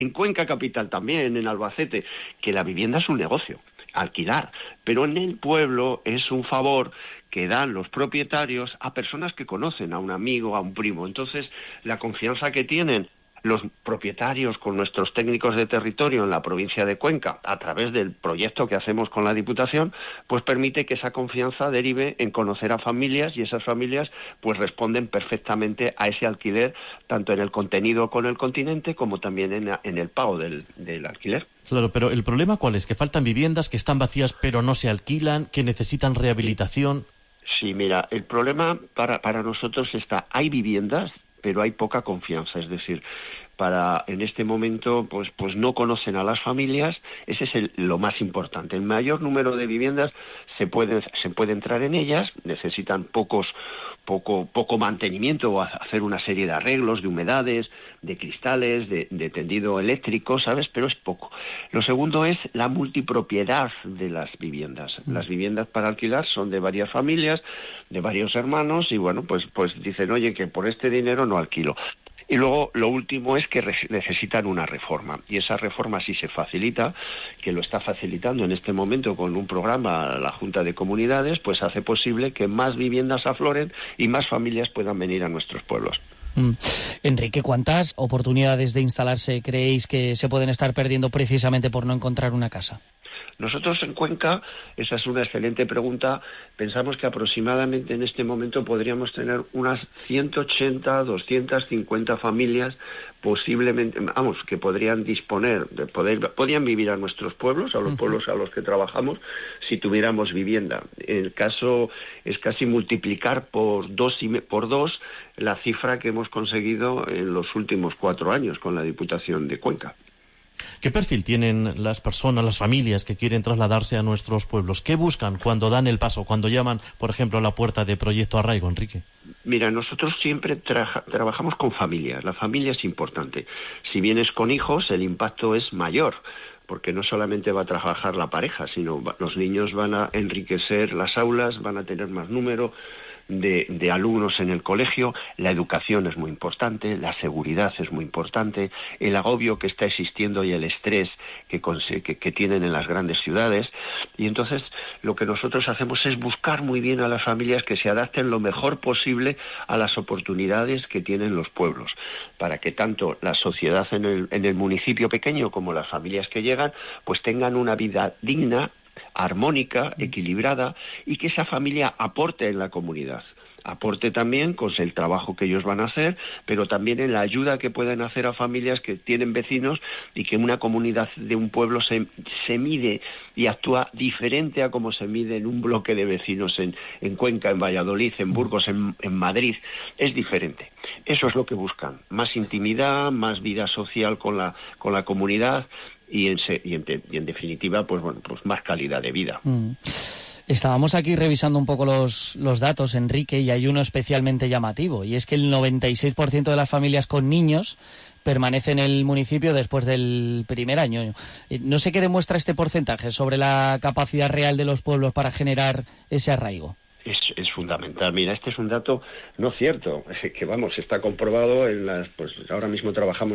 en Cuenca Capital también, en Albacete, que la vivienda es un negocio, alquilar, pero en el pueblo es un favor que dan los propietarios a personas que conocen, a un amigo, a un primo. Entonces, la confianza que tienen los propietarios con nuestros técnicos de territorio en la provincia de Cuenca, a través del proyecto que hacemos con la Diputación, pues permite que esa confianza derive en conocer a familias, y esas familias pues responden perfectamente a ese alquiler, tanto en el contenido con el continente como también en el pago del alquiler. Claro, pero el problema ¿cuál es? Que faltan viviendas, que están vacías pero no se alquilan, que necesitan rehabilitación. Sí, mira, el problema para nosotros hay viviendas, pero hay poca confianza, es decir, en este momento pues no conocen a las familias. Ese es lo más importante. El mayor número de viviendas se puede entrar en ellas, necesitan poco mantenimiento o hacer una serie de arreglos, de humedades, de cristales, de tendido eléctrico, ¿sabes? Pero es poco. Lo segundo es la multipropiedad de las viviendas. Las viviendas para alquilar son de varias familias, de varios hermanos, y bueno, pues dicen, oye, que por este dinero no alquilo. Y luego lo último es que necesitan una reforma, y esa reforma sí se facilita, que lo está facilitando en este momento con un programa la Junta de Comunidades, pues hace posible que más viviendas afloren y más familias puedan venir a nuestros pueblos. Enrique, ¿cuántas oportunidades de instalarse creéis que se pueden estar perdiendo precisamente por no encontrar una casa? Nosotros en Cuenca, esa es una excelente pregunta, pensamos que aproximadamente en este momento podríamos tener unas 180, 250 familias posiblemente, que podrían podrían vivir a nuestros pueblos, a los pueblos a los que trabajamos, si tuviéramos vivienda. El caso es casi multiplicar por dos la cifra que hemos conseguido en los últimos 4 años con la Diputación de Cuenca. ¿Qué perfil tienen las personas, las familias que quieren trasladarse a nuestros pueblos? ¿Qué buscan cuando dan el paso, cuando llaman, por ejemplo, a la puerta de Proyecto Arraigo, Enrique? Mira, nosotros siempre trabajamos con familias. La familia es importante. Si vienes con hijos, el impacto es mayor, porque no solamente va a trabajar la pareja, sino los niños van a enriquecer las aulas, van a tener más número de alumnos en el colegio. La educación es muy importante, la seguridad es muy importante, el agobio que está existiendo y el estrés que tienen en las grandes ciudades. Y entonces lo que nosotros hacemos es buscar muy bien a las familias que se adapten lo mejor posible a las oportunidades que tienen los pueblos, para que tanto la sociedad en el municipio pequeño como las familias que llegan pues tengan una vida digna, armónica, equilibrada, y que esa familia aporte en la comunidad. Aporte también con el trabajo que ellos van a hacer, pero también en la ayuda que pueden hacer a familias que tienen vecinos, y que una comunidad de un pueblo se mide y actúa diferente a como se mide en un bloque de vecinos en Cuenca, en Valladolid, en Burgos, en Madrid. Es diferente. Eso es lo que buscan. Más intimidad, más vida social con la comunidad, y en definitiva, pues más calidad de vida. Estábamos aquí revisando un poco los datos, Enrique, y hay uno especialmente llamativo, y es que el 96% de las familias con niños permanecen en el municipio después del primer año. No sé qué demuestra este porcentaje sobre la capacidad real de los pueblos para generar ese arraigo. Es fundamental. Mira, este es un dato no cierto, que está comprobado pues ahora mismo trabajamos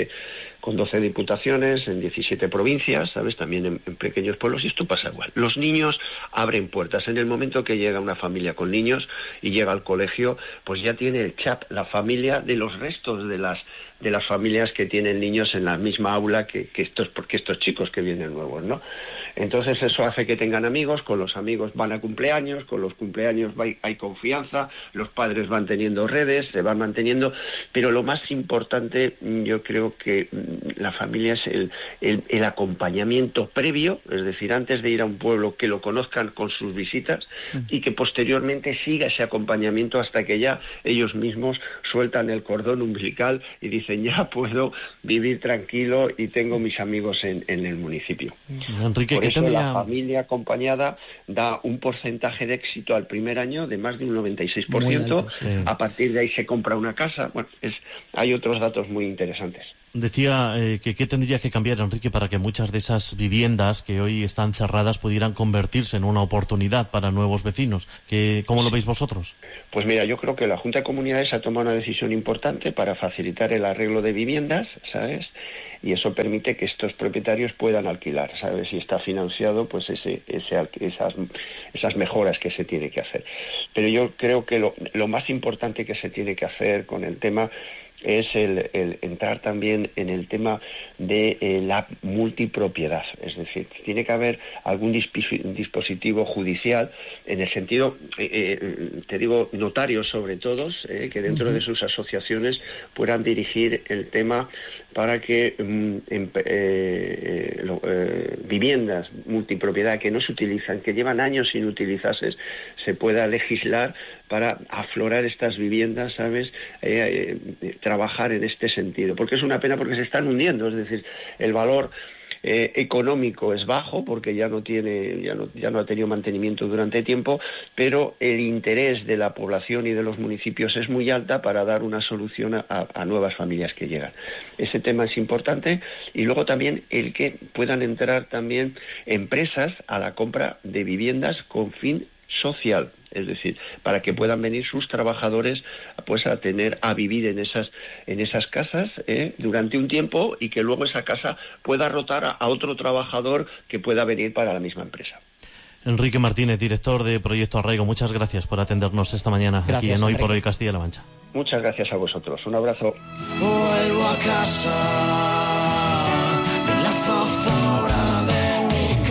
con 12 diputaciones, en 17 provincias, ¿sabes? También en pequeños pueblos, y esto pasa igual. Los niños abren puertas. En el momento que llega una familia con niños y llega al colegio, pues ya tiene el chap, la familia de los restos de las familias que tienen niños en la misma aula que estos chicos que vienen nuevos, ¿no? Entonces eso hace que tengan amigos, con los amigos van a cumpleaños, con los cumpleaños hay confianza, los padres van teniendo redes, se van manteniendo, pero lo más importante, yo creo que la familia es el acompañamiento previo, es decir, antes de ir a un pueblo, que lo conozcan con sus visitas, y que posteriormente siga ese acompañamiento hasta que ya ellos mismos sueltan el cordón umbilical y dicen, ya puedo vivir tranquilo y tengo mis amigos en el municipio. Enrique, por eso la familia acompañada da un porcentaje de éxito al primer año de más de un 96%. Muy alto, sí. A partir de ahí se compra una casa. Bueno, hay otros datos muy interesantes. Decía que qué tendría que cambiar, Enrique, para que muchas de esas viviendas que hoy están cerradas pudieran convertirse en una oportunidad para nuevos vecinos. ¿Cómo lo veis vosotros? Pues mira, yo creo que la Junta de Comunidades ha tomado una decisión importante para facilitar el arreglo de viviendas, ¿sabes? Y eso permite que estos propietarios puedan alquilar, ¿sabes? Y está financiado pues esas mejoras que se tiene que hacer. Pero yo creo que lo más importante que se tiene que hacer con el tema es el entrar también en el tema de la multipropiedad. Es decir, tiene que haber algún dispositivo judicial, en el sentido, te digo, notarios sobre todo, que dentro de sus asociaciones puedan dirigir el tema para que viviendas multipropiedad que no se utilizan, que llevan años sin utilizarse, se pueda legislar para aflorar estas viviendas, ¿sabes? Trabajar en este sentido, porque es una pena, porque se están hundiendo, es decir, el valor económico es bajo porque ya no ha tenido mantenimiento durante tiempo, pero el interés de la población y de los municipios es muy alta para dar una solución a nuevas familias que llegan. Ese tema es importante, y luego también el que puedan entrar también empresas a la compra de viviendas con fin social, es decir, para que puedan venir sus trabajadores pues a vivir en esas casas durante un tiempo, y que luego esa casa pueda rotar a otro trabajador que pueda venir para la misma empresa. Enrique Martínez, director de Proyecto Arraigo, muchas gracias por atendernos esta mañana. Gracias, aquí en Hoy Enrique. por Hoy Castilla-La Mancha. Muchas gracias a vosotros. Un abrazo. Vuelvo a casa, me enlazo fuera de mi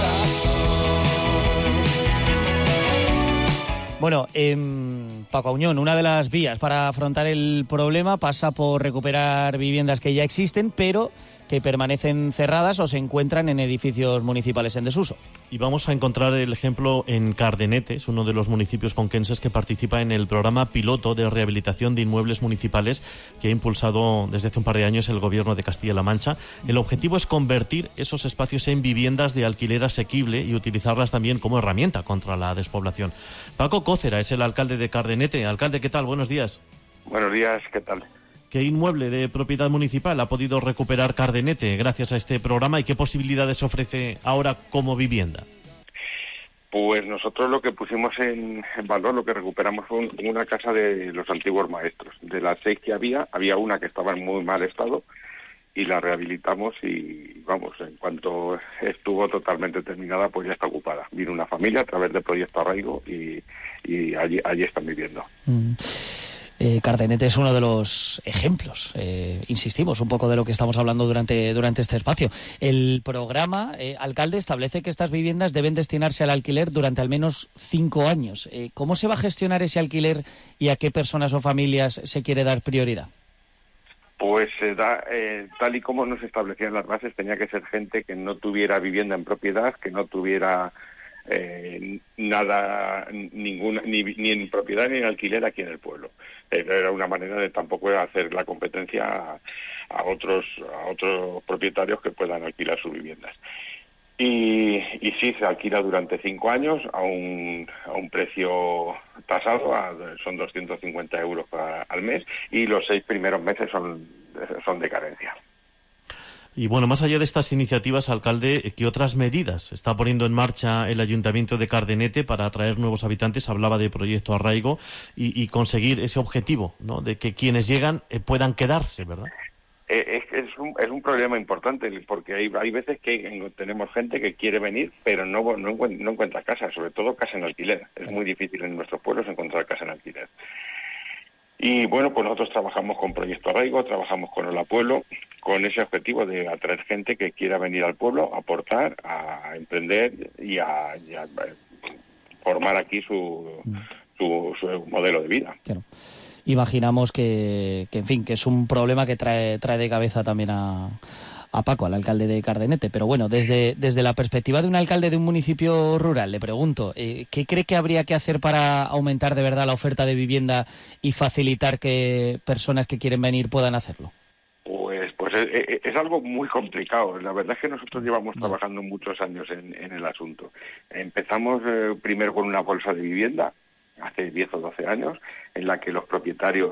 corazón. Bueno, Paco Auñón, una de las vías para afrontar el problema pasa por recuperar viviendas que ya existen, pero que permanecen cerradas o se encuentran en edificios municipales en desuso. Y vamos a encontrar el ejemplo en Cardenete, es uno de los municipios conquenses que participa en el programa piloto de rehabilitación de inmuebles municipales que ha impulsado desde hace un par de años el Gobierno de Castilla-La Mancha. El objetivo es convertir esos espacios en viviendas de alquiler asequible y utilizarlas también como herramienta contra la despoblación. Paco Cócera es el alcalde de Cardenete. Alcalde, ¿qué tal? Buenos días. Buenos días, ¿qué tal? ¿Qué inmueble de propiedad municipal ha podido recuperar Cardenete gracias a este programa y qué posibilidades ofrece ahora como vivienda? Pues nosotros lo que pusimos en valor, lo que recuperamos fue una casa de los antiguos maestros. De las 6 que había una que estaba en muy mal estado y la rehabilitamos y, vamos, en cuanto estuvo totalmente terminada, pues ya está ocupada. Vino una familia a través del Proyecto Arraigo y allí están viviendo. Cardenete es uno de los ejemplos, insistimos, un poco de lo que estamos hablando durante este espacio. El programa, alcalde, establece que estas viviendas deben destinarse al alquiler durante al menos 5 años. ¿Cómo se va a gestionar ese alquiler y a qué personas o familias se quiere dar prioridad? Pues tal y como nos establecían las bases, tenía que ser gente que no tuviera vivienda en propiedad, que no tuviera nada, ninguna, ni en propiedad ni en alquiler aquí en el pueblo. Era una manera de tampoco hacer la competencia a otros propietarios que puedan alquilar sus viviendas. Y sí, se alquila durante 5 años a un precio tasado, son 250 euros al mes, y los 6 primeros meses son de carencia. Y bueno, más allá de estas iniciativas, alcalde, ¿qué otras medidas está poniendo en marcha el Ayuntamiento de Cardenete para atraer nuevos habitantes? Hablaba de Proyecto Arraigo y conseguir ese objetivo, ¿no?, de que quienes llegan puedan quedarse, ¿verdad? Es un problema importante, porque hay veces que tenemos gente que quiere venir, pero no encuentra casa, sobre todo casa en alquiler. Es muy difícil en nuestros pueblos encontrar casa en alquiler. Y bueno, pues nosotros trabajamos con Proyecto Arraigo, trabajamos con Hola Pueblo, con ese objetivo de atraer gente que quiera venir al pueblo, a aportar, a emprender y a formar aquí su modelo de vida. Claro. Imaginamos que en fin, que es un problema que trae de cabeza también a Paco, al alcalde de Cardenete. Pero bueno, desde la perspectiva de un alcalde de un municipio rural, le pregunto, ¿qué cree que habría que hacer para aumentar de verdad la oferta de vivienda y facilitar que personas que quieren venir puedan hacerlo? Pues es algo muy complicado. La verdad es que nosotros llevamos trabajando muchos años en el asunto. Empezamos primero con una bolsa de vivienda, hace 10 o 12 años, en la que los propietarios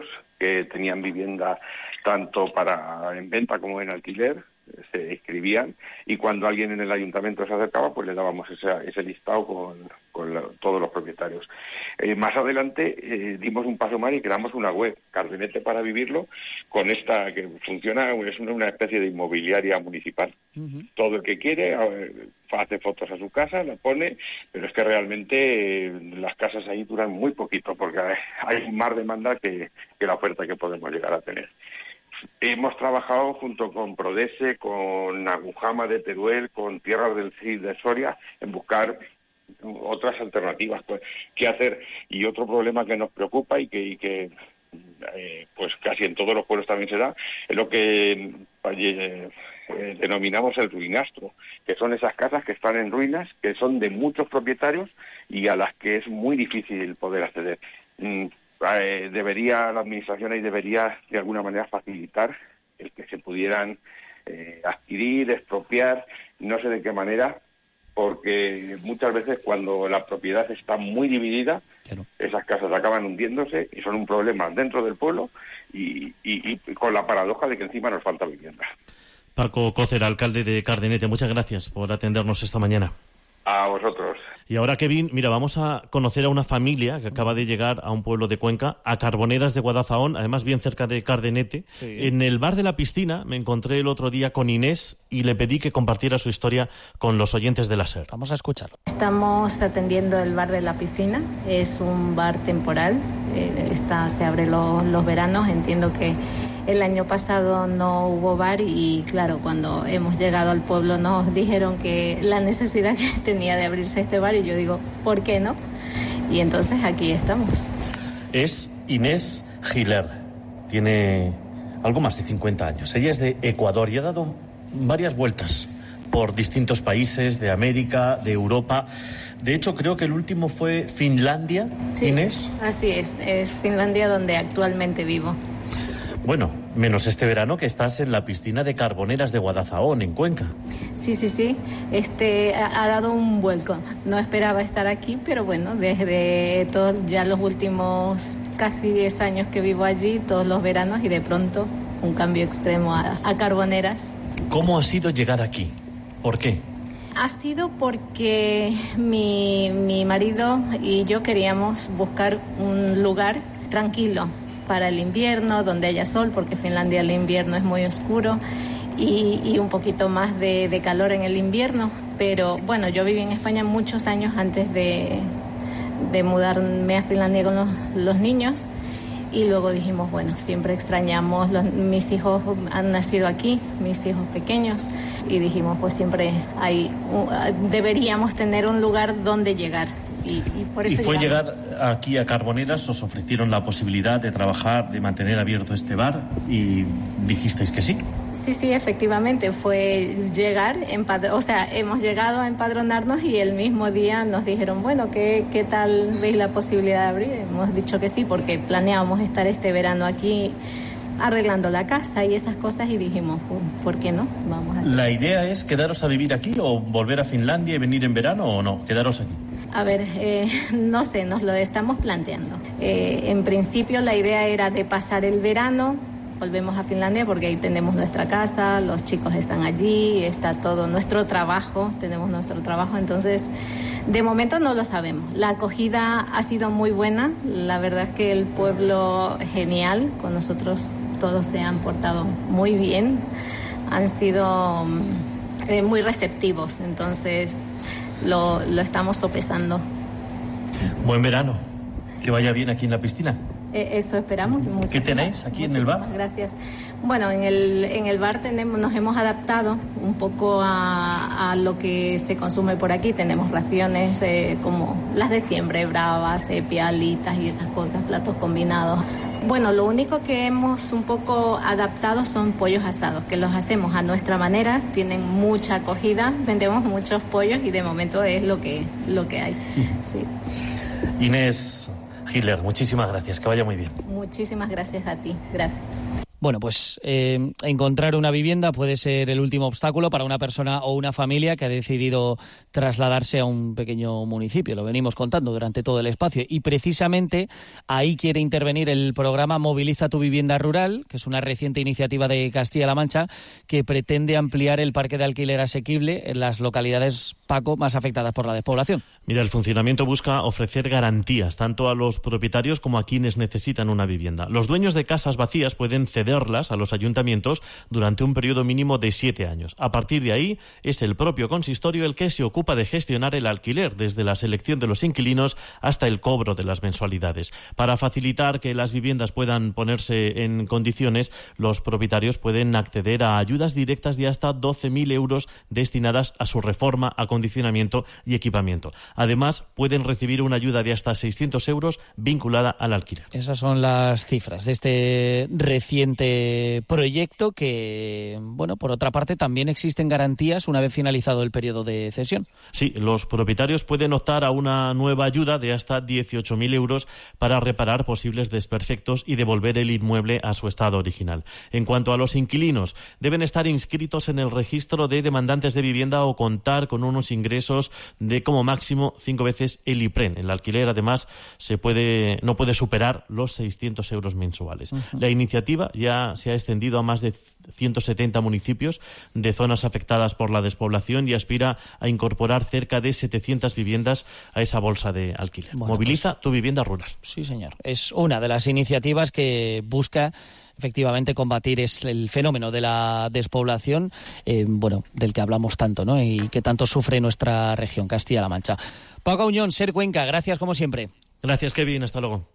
que tenían vivienda tanto en venta como en alquiler, se inscribían, y cuando alguien en el ayuntamiento se acercaba, pues le dábamos ese listado con todos los propietarios. Más adelante dimos un paso más y creamos una web, Cardenete para Vivirlo, con esta que funciona, es una especie de inmobiliaria municipal. Todo el que quiere hace fotos a su casa, la pone, pero es que realmente las casas ahí duran muy poquito, porque hay más demanda que la oferta que podemos llegar a tener. Hemos trabajado junto con Prodese, con Agujama de Teruel, con Tierras del Cid de Soria, en buscar otras alternativas, pues, qué hacer. Y otro problema que nos preocupa y que pues casi en todos los pueblos también se da, es lo que denominamos el ruinastro, que son esas casas que están en ruinas, que son de muchos propietarios y a las que es muy difícil poder acceder. La administración ahí debería de alguna manera facilitar el que se pudieran adquirir, expropiar, no sé de qué manera, porque muchas veces cuando la propiedad está muy dividida, claro, esas casas acaban hundiéndose y son un problema dentro del pueblo y con la paradoja de que encima nos falta vivienda. Paco Cócer, alcalde de Cardenete, muchas gracias por atendernos esta mañana. A vosotros. Y ahora, Kevin, mira, vamos a conocer a una familia que acaba de llegar a un pueblo de Cuenca, a Carboneras de Guadalajara, además bien cerca de Cardenete. Sí. En el bar de la piscina me encontré el otro día con Inés y le pedí que compartiera su historia con los oyentes de la SER. Vamos a escucharlo. Estamos atendiendo el bar de la piscina. Es un bar temporal. Se abre los veranos. Entiendo que el año pasado no hubo bar y claro, cuando hemos llegado al pueblo nos dijeron que la necesidad que tenía de abrirse este bar y yo digo, ¿por qué no? Y entonces aquí estamos. Es Inés Giler, tiene algo más de 50 años. Ella es de Ecuador y ha dado varias vueltas por distintos países de América, de Europa. De hecho, creo que el último fue Finlandia, sí, Inés. Así es Finlandia donde actualmente vivo. Bueno, menos este verano que estás en la piscina de Carboneras de Guadalajara, en Cuenca. Sí. Ha dado un vuelco. No esperaba estar aquí, pero bueno, desde todos ya los últimos casi 10 años que vivo allí, todos los veranos, y de pronto un cambio extremo a Carboneras. ¿Cómo ha sido llegar aquí? ¿Por qué? Ha sido porque mi marido y yo queríamos buscar un lugar tranquilo para el invierno, donde haya sol, porque Finlandia el invierno es muy oscuro y un poquito más de calor en el invierno. Pero bueno, yo viví en España muchos años antes de mudarme a Finlandia con los niños y luego dijimos, bueno, siempre extrañamos, mis hijos han nacido aquí, mis hijos pequeños, y dijimos, pues siempre deberíamos tener un lugar donde llegar. Y por eso fue llegar aquí a Carboneras, os ofrecieron la posibilidad de trabajar, de mantener abierto este bar y dijisteis que sí. Sí, efectivamente, fue llegar, hemos llegado a empadronarnos y el mismo día nos dijeron, bueno, ¿qué tal veis la posibilidad de abrir? Hemos dicho que sí, porque planeábamos estar este verano aquí arreglando la casa y esas cosas y dijimos, ¿por qué no? Vamos a hacer. ¿La idea es quedaros a vivir aquí o volver a Finlandia y venir en verano o no? ¿Quedaros aquí? A ver, no sé, nos lo estamos planteando. En principio la idea era de pasar el verano, volvemos a Finlandia porque ahí tenemos nuestra casa, los chicos están allí, está todo nuestro trabajo, tenemos nuestro trabajo, entonces de momento no lo sabemos. La acogida ha sido muy buena, la verdad es que el pueblo genial, con nosotros todos se han portado muy bien, han sido muy receptivos, entonces lo estamos sopesando. Buen verano, que vaya bien aquí en la piscina. Eso esperamos. ¿Qué tenéis aquí en el bar? Gracias. Bueno, en el bar nos hemos adaptado un poco a lo que se consume por aquí. Tenemos raciones como las de siempre, bravas, sepia, alitas y esas cosas, platos combinados. Bueno, lo único que hemos un poco adaptado son pollos asados, que los hacemos a nuestra manera, tienen mucha acogida, vendemos muchos pollos y de momento es lo que hay. Sí. Inés Giler, muchísimas gracias, que vaya muy bien. Muchísimas gracias a ti, gracias. Bueno, pues encontrar una vivienda puede ser el último obstáculo para una persona o una familia que ha decidido trasladarse a un pequeño municipio. Lo venimos contando durante todo el espacio. Y precisamente ahí quiere intervenir el programa Moviliza tu Vivienda Rural, que es una reciente iniciativa de Castilla-La Mancha que pretende ampliar el parque de alquiler asequible en las localidades, Paco, más afectadas por la despoblación. Mira, el funcionamiento busca ofrecer garantías tanto a los propietarios como a quienes necesitan una vivienda. Los dueños de casas vacías pueden cederlas a los ayuntamientos durante un periodo mínimo de 7 años. A partir de ahí, es el propio consistorio el que se ocupa de gestionar el alquiler, desde la selección de los inquilinos hasta el cobro de las mensualidades. Para facilitar que las viviendas puedan ponerse en condiciones, los propietarios pueden acceder a ayudas directas de hasta 12.000 euros destinadas a su reforma, acondicionamiento y equipamiento. Además, pueden recibir una ayuda de hasta 600 euros vinculada al alquiler. Esas son las cifras de este reciente proyecto que, bueno, por otra parte, también existen garantías una vez finalizado el periodo de cesión. Sí, los propietarios pueden optar a una nueva ayuda de hasta 18.000 euros para reparar posibles desperfectos y devolver el inmueble a su estado original. En cuanto a los inquilinos, deben estar inscritos en el registro de demandantes de vivienda o contar con unos ingresos de como máximo 5 veces el IPREN. El alquiler, además, no puede superar los 600 euros mensuales. Uh-huh. La iniciativa ya se ha extendido a más de 170 municipios de zonas afectadas por la despoblación y aspira a incorporar cerca de 700 viviendas a esa bolsa de alquiler. Bueno, Moviliza tu vivienda rural. Sí, señor. Es una de las iniciativas que busca efectivamente combatir el fenómeno de la despoblación, del que hablamos tanto, ¿no? Y que tanto sufre nuestra región, Castilla-La Mancha. Paco Auñón, SER Cuenca, gracias como siempre. Gracias, Kevin, hasta luego.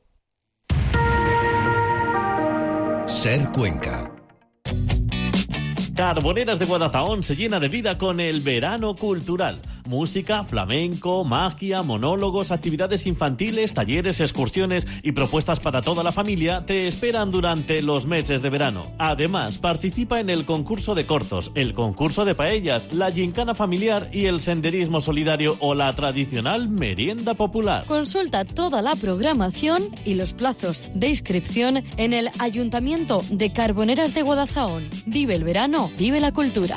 SER Cuenca. Carboneras de Guadalajara se llena de vida con el verano cultural. Música, flamenco, magia, monólogos, actividades infantiles, talleres, excursiones y propuestas para toda la familia te esperan durante los meses de verano. Además, participa en el concurso de cortos, el concurso de paellas, la gincana familiar y el senderismo solidario o la tradicional merienda popular. Consulta toda la programación y los plazos de inscripción en el Ayuntamiento de Carboneras de Guadalajara. Vive el verano, vive la cultura.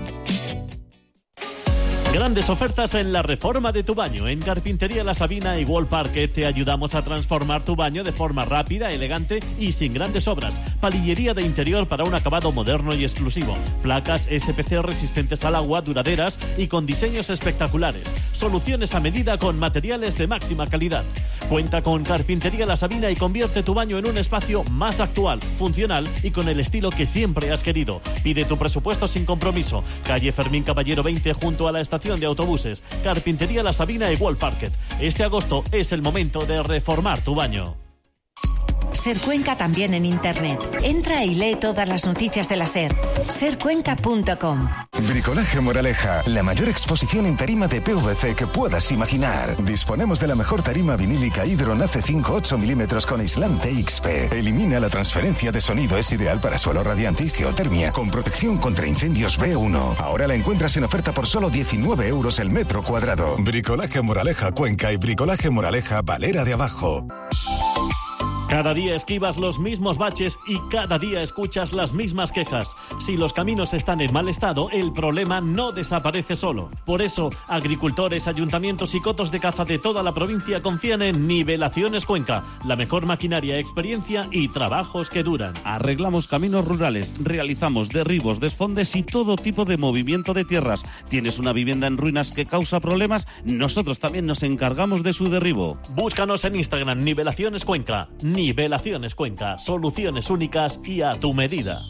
Grandes ofertas en la reforma de tu baño. En Carpintería La Sabina y Wall Parquet te ayudamos a transformar tu baño de forma rápida, elegante y sin grandes obras. Palillería de interior para un acabado moderno y exclusivo. Placas SPC resistentes al agua, duraderas y con diseños espectaculares. Soluciones a medida con materiales de máxima calidad. Cuenta con Carpintería La Sabina y convierte tu baño en un espacio más actual, funcional y con el estilo que siempre has querido. Pide tu presupuesto sin compromiso. Calle Fermín Caballero 20 junto a la estación de autobuses. Carpintería La Sabina y Wall Parquet. Este agosto es el momento de reformar tu baño. SER Cuenca también en internet. Entra y lee todas las noticias de la SER. sercuenca.com. Bricolaje Moraleja, la mayor exposición en tarima de PVC que puedas imaginar. Disponemos de la mejor tarima vinílica Hydron AC5 8 mm con aislante XP. Elimina la transferencia de sonido, es ideal para suelo radiante y geotermia, con protección contra incendios B1. Ahora la encuentras en oferta por solo 19 euros el metro cuadrado. Bricolaje Moraleja Cuenca y Bricolaje Moraleja Valera de Abajo. Cada día esquivas los mismos baches y cada día escuchas las mismas quejas. Si los caminos están en mal estado, el problema no desaparece solo. Por eso, agricultores, ayuntamientos y cotos de caza de toda la provincia confían en Nivelaciones Cuenca, la mejor maquinaria, experiencia y trabajos que duran. Arreglamos caminos rurales, realizamos derribos, desfondes y todo tipo de movimiento de tierras. ¿Tienes una vivienda en ruinas que causa problemas? Nosotros también nos encargamos de su derribo. Búscanos en Instagram, Nivelaciones Cuenca. Nivelaciones Cuenca, soluciones únicas y a tu medida.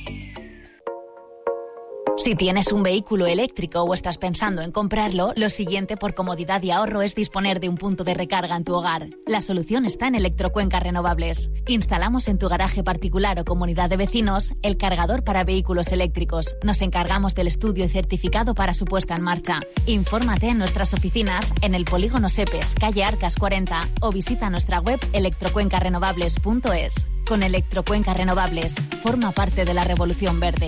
Si tienes un vehículo eléctrico o estás pensando en comprarlo, lo siguiente por comodidad y ahorro es disponer de un punto de recarga en tu hogar. La solución está en Electrocuenca Renovables. Instalamos en tu garaje particular o comunidad de vecinos el cargador para vehículos eléctricos. Nos encargamos del estudio y certificado para su puesta en marcha. Infórmate en nuestras oficinas en el Polígono Sepes, calle Arcas 40 o visita nuestra web electrocuencarenovables.es. Con Electrocuenca Renovables, forma parte de la revolución verde.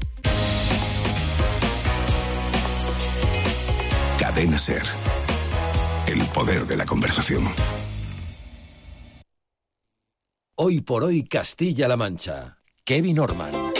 Cadena SER. El poder de la conversación. Hoy por hoy Castilla-La Mancha. Kevin Orman.